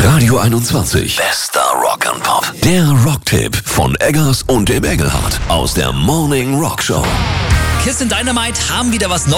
Radio 21. Bester Rock and Pop. Der Rocktipp von Eggers und dem Engelhardt aus der Morning Rock Show. Kiss and Dynamite haben wieder was Neues